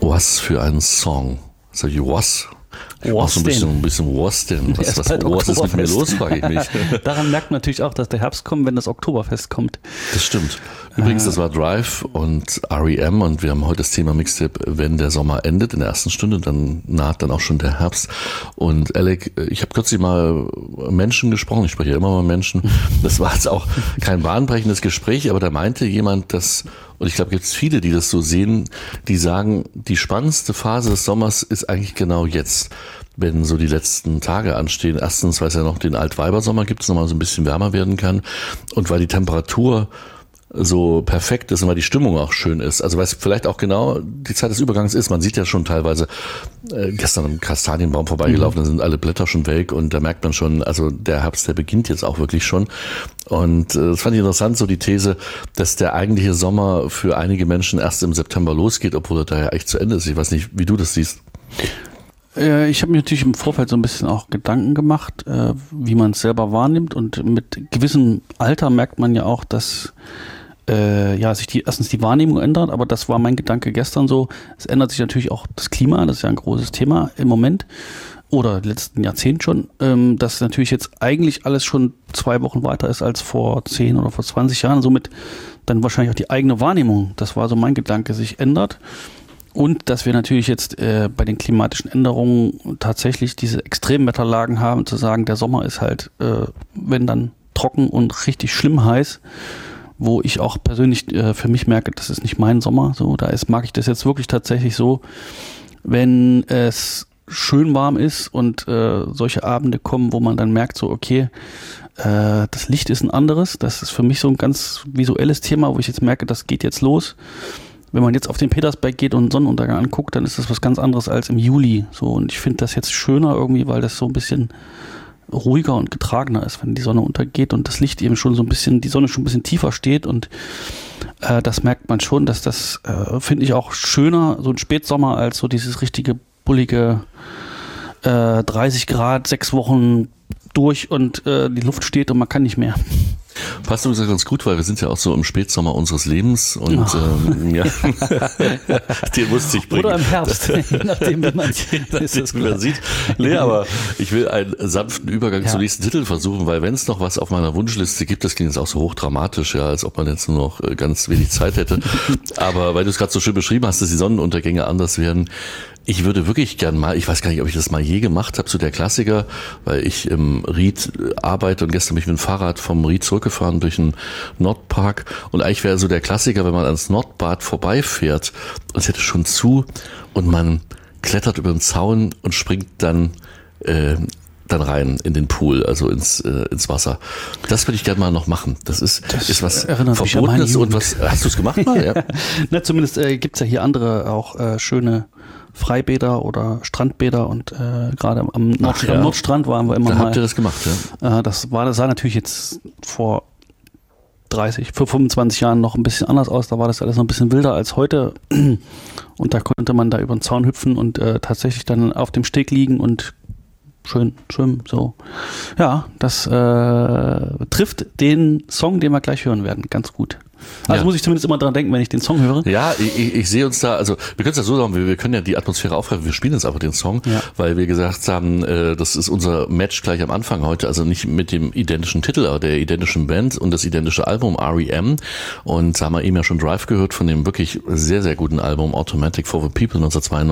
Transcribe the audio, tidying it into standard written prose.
Was für ein Song. Sag ich, was? Was so ein bisschen was denn? Was ist mit mir los, frage ich mich. Daran merkt man natürlich auch, dass der Herbst kommt, wenn das Oktoberfest kommt. Das stimmt. Übrigens, das war Drive und R.E.M. und wir haben heute das Thema Mixtape, wenn der Sommer endet in der ersten Stunde, dann naht dann auch schon der Herbst. Und Alec, ich habe kürzlich mal Menschen gesprochen, ich spreche ja immer mal Menschen, das war jetzt auch kein bahnbrechendes Gespräch, aber da meinte jemand, dass, und ich glaube, gibt es viele, die das so sehen, die sagen, die spannendste Phase des Sommers ist eigentlich genau jetzt, wenn so die letzten Tage anstehen. Erstens, weil es ja noch den Altweibersommer gibt, es nochmal so ein bisschen wärmer werden kann und weil die Temperatur so perfekt ist und weil die Stimmung auch schön ist. Also weil es vielleicht auch genau die Zeit des Übergangs ist. Man sieht ja schon teilweise, gestern am Kastanienbaum vorbeigelaufen, da sind alle Blätter schon weg und da merkt man schon, also der Herbst, der beginnt jetzt auch wirklich schon. Und das fand ich interessant, so die These, dass der eigentliche Sommer für einige Menschen erst im September losgeht, obwohl er da ja echt zu Ende ist. Ich weiß nicht, wie du das siehst. Ich habe mir natürlich im Vorfeld so ein bisschen auch Gedanken gemacht, wie man es selber wahrnimmt, und mit gewissem Alter merkt man ja auch, dass sich erstens die Wahrnehmung ändert, aber das war mein Gedanke gestern so. Es ändert sich natürlich auch das Klima, das ist ja ein großes Thema im Moment oder letzten Jahrzehnt schon, dass natürlich jetzt eigentlich alles schon 2 Wochen weiter ist als vor 10 oder vor 20 Jahren, somit dann wahrscheinlich auch die eigene Wahrnehmung, das war so mein Gedanke, sich ändert. Und dass wir natürlich jetzt bei den klimatischen Änderungen tatsächlich diese Extremwetterlagen haben, zu sagen, der Sommer ist halt, wenn dann trocken und richtig schlimm heiß, wo ich auch persönlich für mich merke, das ist nicht mein Sommer. So, mag ich das jetzt wirklich tatsächlich so, wenn es schön warm ist und solche Abende kommen, wo man dann merkt, so okay, das Licht ist ein anderes. Das ist für mich so ein ganz visuelles Thema, wo ich jetzt merke, das geht jetzt los. Wenn man jetzt auf den Petersberg geht und einen Sonnenuntergang anguckt, dann ist das was ganz anderes als im Juli. So, und ich finde das jetzt schöner irgendwie, weil das so ein bisschen ruhiger und getragener ist, wenn die Sonne untergeht und das Licht eben schon so ein bisschen, die Sonne schon ein bisschen tiefer steht, und das merkt man schon, dass das, finde ich, auch schöner, so ein Spätsommer, als so dieses richtige bullige 30 Grad, 6 Wochen durch und die Luft steht und man kann nicht mehr. Passt übrigens ganz gut, weil wir sind ja auch so im Spätsommer unseres Lebens und ja, den musste ich bringen. Oder im Herbst, je nachdem, wie man sieht. Nee, aber ich will einen sanften Übergang zum nächsten Titel versuchen, weil wenn es noch was auf meiner Wunschliste gibt, das klingt jetzt auch so hochdramatisch, ja, als ob man jetzt nur noch ganz wenig Zeit hätte. Aber weil du es gerade so schön beschrieben hast, dass die Sonnenuntergänge anders werden, ich würde wirklich gern mal, ich weiß gar nicht, ob ich das mal je gemacht habe, so der Klassiker, weil ich im Ried arbeite und gestern bin ich mit dem Fahrrad vom Ried zurückgefahren durch den Nordpark, und eigentlich wäre so der Klassiker, wenn man ans Nordbad vorbeifährt und es hätte schon zu und man klettert über den Zaun und springt dann rein in den Pool, also ins Wasser. Das würde ich gerne mal noch machen. Das ist was Verbotenes und was, hast du es gemacht mal? Ja. Na, zumindest gibt's ja hier andere auch schöne Freibäder oder Strandbäder, und gerade am Nordstrand waren wir immer da mal. Habt ihr das gemacht, ja? Das sah natürlich jetzt vor 25 Jahren noch ein bisschen anders aus. Da war das alles noch ein bisschen wilder als heute. Und da konnte man da über den Zaun hüpfen und tatsächlich dann auf dem Steg liegen und schön schwimmen. So. Ja, das trifft den Song, den wir gleich hören werden, ganz gut. Also muss ich zumindest immer dran denken, wenn ich den Song höre. Ja, ich sehe uns da, also wir können es ja so sagen, wir können ja die Atmosphäre aufgreifen, wir spielen jetzt einfach den Song, weil wir gesagt haben, das ist unser Match gleich am Anfang heute, also nicht mit dem identischen Titel, aber der identischen Band und das identische Album R.E.M. Und da haben wir eben ja schon Drive gehört von dem wirklich sehr, sehr guten Album Automatic for the People 1992.